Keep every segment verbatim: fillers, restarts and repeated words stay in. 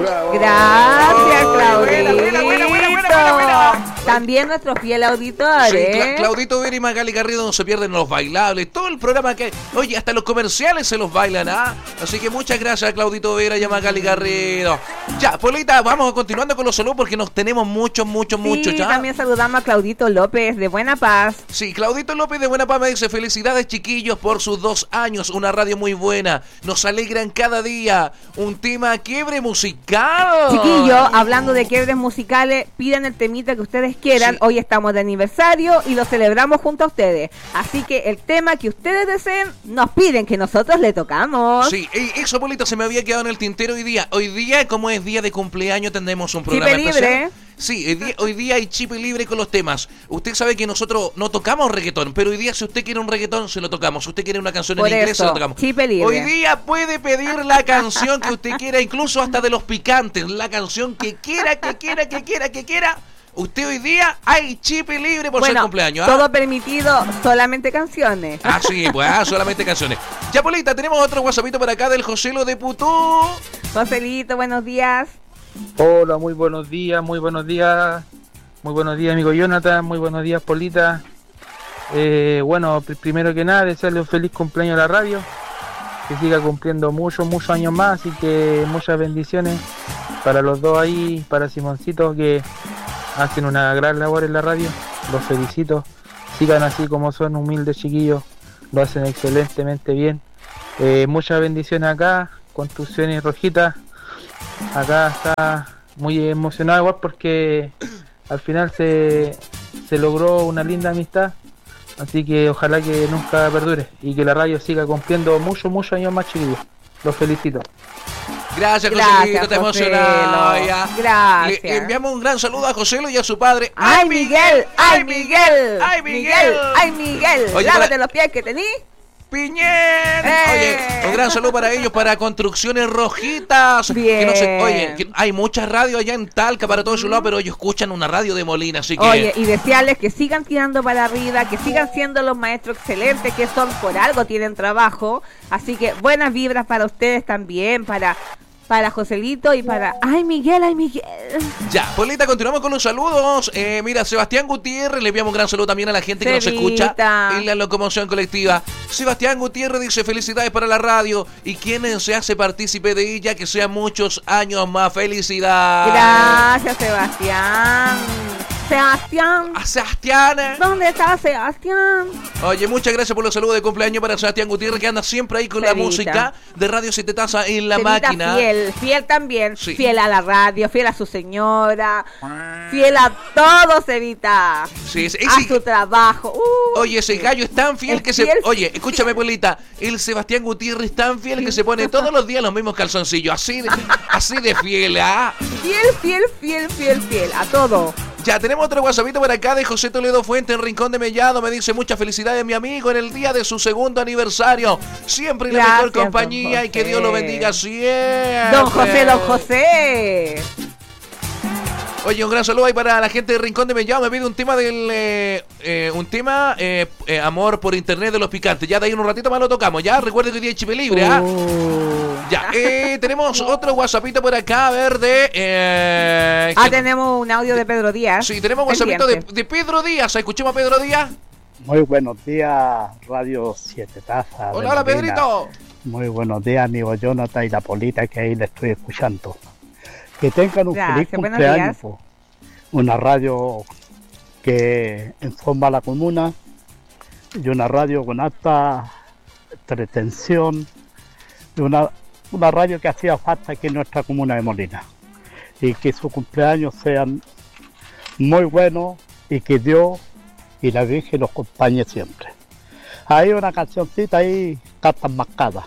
Bravo. Gracias, Claudito. Buena, buena, buena, buena, buena, buena. También nuestro fiel auditor, Sí, ¿eh? Cla- Claudito Vera y Magali Garrido no se pierden los bailables, todo el programa que... Oye, hasta los comerciales se los bailan, ¿ah? Así que muchas gracias a Claudito Vera y a Magali Garrido. Ya, Polita, vamos continuando con los saludos porque nos tenemos muchos, muchos, Sí, muchos, ¿ya? también saludamos a Claudito López de Buena Paz. Sí, Claudito López de Buena Paz me dice: felicidades, chiquillos, por sus dos años, una radio muy buena, nos alegran cada día, un tema quiebre musical. Chiquillos, hablando de quiebres musicales, pidan el temita que ustedes quieran. Sí. Hoy estamos de aniversario y lo celebramos junto a ustedes. Así que el tema que ustedes deseen, nos piden que nosotros le tocamos. Sí, e- eso, Polita, se me había quedado en el tintero hoy día. Hoy día, como es día de cumpleaños, tendremos un programa Chipe especial. libre. Sí, hoy día, hoy día hay chip libre con los temas. Usted sabe que nosotros no tocamos reggaetón, pero hoy día si usted quiere un reggaetón, se lo tocamos. Si usted quiere una canción Por en inglés, eso, se lo tocamos. chip libre. Hoy día puede pedir la canción que usted quiera, incluso hasta de los picantes. La canción que quiera, que quiera, que quiera, que quiera. Usted hoy día hay chip libre por Bueno, ser cumpleaños. ¿ah? todo permitido, solamente canciones. Ah, sí, pues ah, solamente canciones. Ya, Polita, tenemos otro WhatsAppito por acá del Joselo de Putú. Joselito, buenos días. Hola, muy buenos días, muy buenos días. Muy buenos días, amigo Jonathan. Muy buenos días, Polita. Eh, bueno, pr- primero que nada, desearle un feliz cumpleaños a la radio. Que siga cumpliendo muchos, muchos años más y que muchas bendiciones para los dos ahí, para Simoncito, que hacen una gran labor en la radio. Los felicito. Sigan así como son, humildes chiquillos. Lo hacen excelentemente bien. Eh, muchas bendiciones acá, construcciones rojitas. Acá está muy emocionado igual porque al final se, se logró una linda amistad, así que ojalá que nunca perdure y que la radio siga cumpliendo muchos, muchos años más, chiquillos. Los felicito. Gracias, Gracias, Joselito, te Joselo. emocionado ya. Gracias. Le, le enviamos un gran saludo a Joselo y a su padre. ¡Ay, Miguel! ¡Ay, Miguel! ¡Ay, Miguel! ¡Ay, Miguel! Oye, Lávate para- los pies que tení. Piñén. ¡Eh! Oye, un gran saludo para ellos, para Construcciones Rojitas. Bien. Que no sé, oye, que hay muchas radios allá en Talca para todos esos lados, pero ellos escuchan una radio de Molina, así que... Oye, y desearles que sigan tirando para arriba, que sigan siendo los maestros excelentes que son, por algo tienen trabajo. Así que buenas vibras para ustedes también, para, para Joselito y para... ¡Ay, Miguel! ¡Ay, Miguel! Ya, Polita, continuamos con los saludos. Eh, mira, Sebastián Gutiérrez, le enviamos un gran saludo también a la gente que nos Cevita. escucha en la locomoción colectiva. Sebastián Gutiérrez dice: felicidades para la radio y quien se hace partícipe de ella, que sean muchos años más. Felicidades. Gracias, Sebastián. Sebastián. A Sebastián. ¿Dónde está Sebastián? Oye, muchas gracias por los saludos de cumpleaños para Sebastián Gutiérrez, que anda siempre ahí con la Cevita. música de Radio Siete Taza en la Cevita máquina. Fiel, fiel también. Sí. Fiel a la radio, fiel a su señora. Fiel a todo, Cevita. Sí, ese- A ese- su trabajo. Uh, Oye, ese gallo es tan fiel Es que se... fiel, Oye, escúchame, Polita. El Sebastián Gutiérrez es tan fiel que se pone todos los días los mismos calzoncillos. Así de, así de fiel, ¿ah? Fiel, fiel, fiel, fiel, fiel. A todo. Ya, tenemos otro WhatsAppito por acá de José Toledo Fuente en Rincón de Mellado. Me dice: muchas felicidades, mi amigo, en el día de su segundo aniversario. Siempre la Gracias, mejor compañía don y que Dios lo José. bendiga siempre. Don José, don José. Oye, un gran saludo ahí para la gente de Rincón de Mellado. Me pide un tema del... Eh, eh, un tema, eh, eh, Amor por Internet de los Picantes. Ya de ahí en un ratito más lo tocamos. Ya, recuerde que hoy día es Chip libre, ¿ah? Uh. Ya, eh, tenemos otro WhatsAppito por acá, a ver, de... Eh, Ah, que- tenemos un audio de Pedro Díaz. Sí, tenemos un WhatsAppito de, Pendiente. de Pedro Díaz. Escuchemos a Pedro Díaz. Muy buenos días, Radio Siete Tazas. de Hola, hola, Molina. Pedrito. Muy buenos días, amigo Jonathan y la Polita, que ahí le estoy escuchando. Que tengan un Gracias, feliz buenos cumpleaños. días. po. Una radio que informa a la comuna y una radio con alta entretención y una, una radio que hacía falta aquí en nuestra comuna de Molina. Y que sus cumpleaños sean muy buenos y que Dios y la Virgen los acompañe siempre. Hay una cancioncita ahí, cartas marcadas.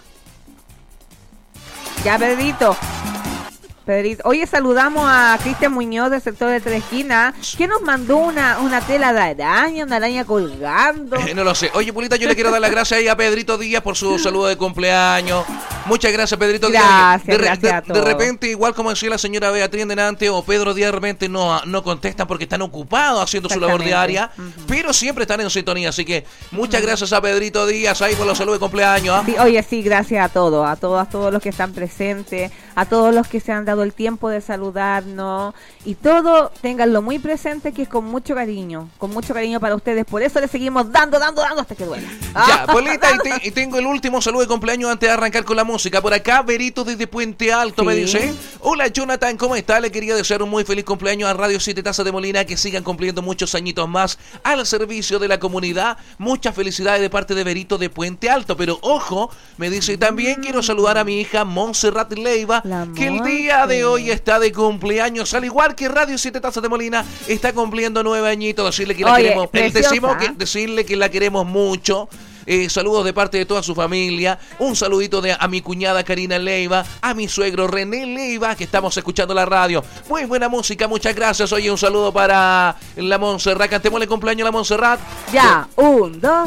Ya, Pedrito. Pedrito. Oye, saludamos a Cristian Muñoz del sector de Tres Esquinas, que nos mandó una, una tela de araña, una araña colgando. Eh, no lo sé. Oye, Pulita, yo le quiero dar las gracias ahí a Pedrito Díaz por su saludo de cumpleaños. Muchas gracias, Pedrito Díaz. Gracias, De, gracias de, a todos. de repente, igual como decía la señora Beatriz delante, o Pedro Díaz, de repente no, no contestan porque están ocupados haciendo su labor diaria, Uh-huh. pero siempre están en sintonía. Así que muchas uh-huh. gracias a Pedrito Díaz ahí por los saludos de cumpleaños. ¿eh? Sí, oye, sí, gracias a todos, a todos, a todos los que están presentes, a todos los que se han dado el tiempo de saludarnos y todo, ténganlo muy presente, que es con mucho cariño, con mucho cariño para ustedes. Por eso le seguimos dando, dando, dando hasta que duela. Ya, Polita, y, te, y tengo el último saludo de cumpleaños antes de arrancar con la música. Por acá, Berito desde Puente Alto Sí. me dice: hola Jonathan, ¿cómo está? Le quería desear un muy feliz cumpleaños a Radio siete Tazas de Molina, que sigan cumpliendo muchos añitos más al servicio de la comunidad. Muchas felicidades de parte de Berito de Puente Alto. Pero ojo, me dice, también quiero saludar a mi hija Montserrat Leiva, La que el Monse. día de hoy está de cumpleaños, al igual que Radio siete Tazas de Molina está cumpliendo nueve añitos. Decirle que la Oye, queremos, el preciosa. decimos que, decirle que la queremos mucho. Eh, saludos de parte de toda su familia. Un saludito de, a mi cuñada Karina Leiva, a mi suegro René Leiva, que estamos escuchando la radio. Muy buena música, muchas gracias. Oye, un saludo para la Montserrat. Cantémosle cumpleaños a la Montserrat. Ya, un, dos.